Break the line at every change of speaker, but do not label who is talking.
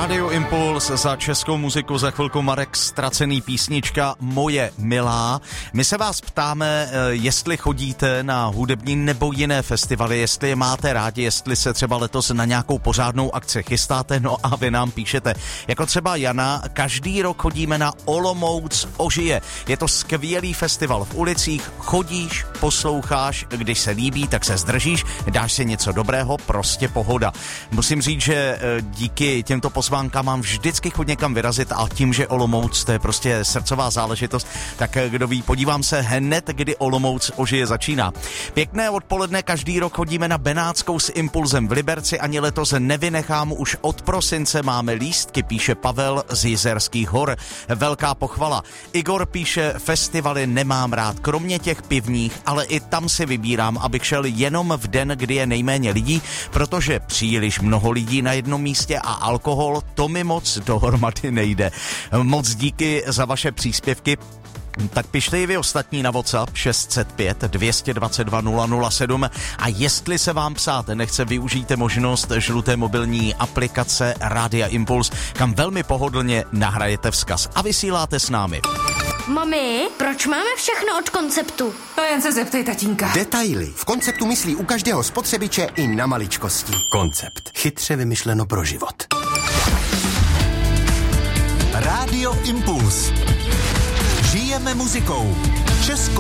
Rádio Impuls, za českou muziku za chvilku Marek Ztracený, písnička Moje milá. My se vás ptáme, jestli chodíte na hudební nebo jiné festivaly, jestli je máte rádi, jestli se třeba letos na nějakou pořádnou akci chystáte, no a vy nám píšete. Jako třeba Jana, každý rok chodíme na Olomouc ožije. Je to skvělý festival v ulicích, chodíš, posloucháš, když se líbí, tak se zdržíš, dáš si něco dobrého, prostě pohoda. Musím říct, že díky těmto pozvánkám mám vždycky chuť někam vyrazit a tím, že Olomouc, to je prostě srdcová záležitost, tak kdo ví, podívám se hned, kdy Olomouc ožije začíná. Pěkné odpoledne, každý rok chodíme na Benátskou s Impulzem v Liberci, ani letos nevynechám, už od prosince máme lístky, píše Pavel z Jizerských hor. Velká pochvala. Igor píše, festivaly nemám rád, kromě těch pivních, ale i tam si vybírám, abych šel jenom v den, kdy je nejméně lidí, protože příliš mnoho lidí na jednom místě a alkohol, to mi moc dohromady nejde. Moc díky za vaše příspěvky. Tak pište i vy ostatní na WhatsApp 605 222 007 a jestli se vám psát nechce, využijte možnost žluté mobilní aplikace Rádia Impuls, kam velmi pohodlně nahrajete vzkaz a vysíláte s námi.
Mami, proč máme všechno od Konceptu?
To jen se zeptej tatínka.
Detaily. V Konceptu myslí u každého spotřebiče i na maličkosti. Koncept. Chytře vymyšleno pro život.
Rádio Impuls. Žijeme muzikou. Českou